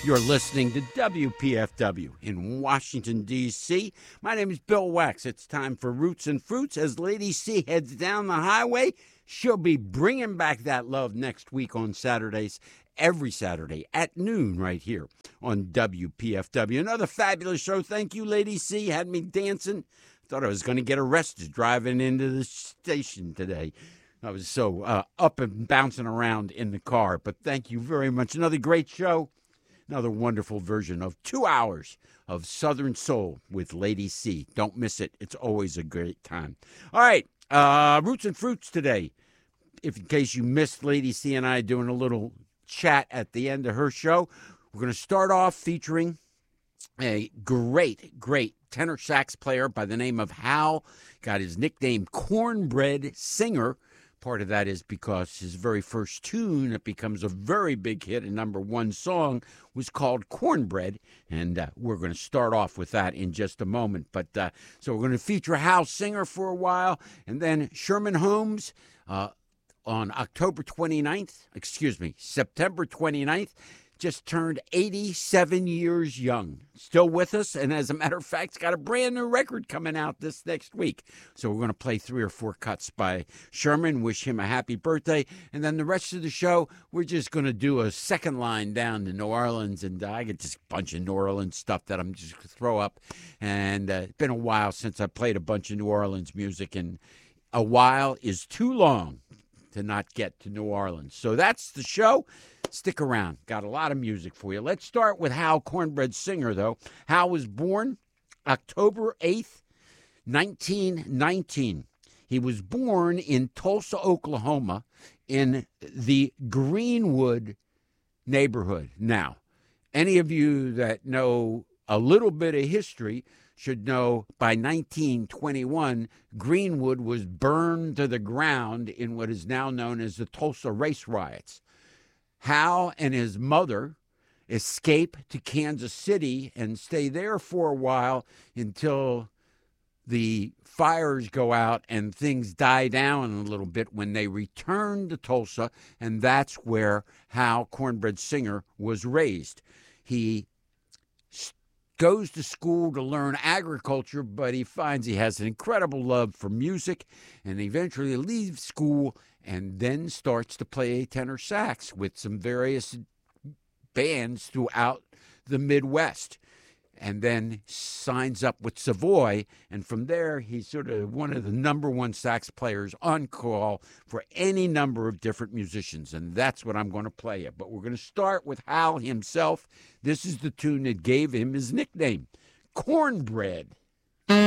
You're listening to WPFW in Washington, D.C. My name is Bill Wax. It's time for Roots and Fruits. As Lady C heads down the highway, she'll be bringing back that love next week on Saturdays, every Saturday at noon right here on WPFW. Another fabulous show. Thank you, Lady C. Had me dancing. Thought I was going to get arrested driving into the station today. I was so up and bouncing around in the car. But thank you very much. Another great show. Another wonderful version of 2 hours of Southern Soul with Lady C. Don't miss it. It's always a great time. All right, Roots and Fruits today. If in case you missed Lady C and I doing a little chat at the end of her show, we're going to start off featuring a great tenor sax player by the name of Hal. Got his nickname Cornbread Singer. Part of that is because his very first tune that becomes a very big hit and number one song was called Cornbread, and we're going to start off with that in just a moment. But so we're going to feature Hal Singer for a while, and then Sherman Holmes on September 29th, just turned 87 years young. Still with us, and as a matter of fact, got a brand new record coming out this next week. So we're going to play 3 or 4 cuts by Sherman, wish him a happy birthday, and then the rest of the show, we're just going to do a second line down to New Orleans, and I get just a bunch of New Orleans stuff that I'm just going to throw up. And it's been a while since I played a bunch of New Orleans music, and a while is too long to not get to New Orleans. So that's the show. Stick around. Got a lot of music for you. Let's start with Hal Cornbread Singer, though. Hal was born October 8th, 1919. He was born in Tulsa, Oklahoma, in the Greenwood neighborhood. Now, any of you that know a little bit of history should know by 1921, Greenwood was burned to the ground in what is now known as the Tulsa Race Riots. Hal and his mother escape to Kansas City and stay there for a while until the fires go out and things die down a little bit when they return to Tulsa, and that's where Hal Cornbread Singer was raised. He goes to school to learn agriculture, but he finds he has an incredible love for music, and eventually leaves school and then starts to play tenor sax with some various bands throughout the Midwest, and then signs up with Savoy, and from there he's sort of one of the number one sax players on call for any number of different musicians, and that's what I'm going to play you. But we're going to start with Hal himself. This is the tune that gave him his nickname, Cornbread.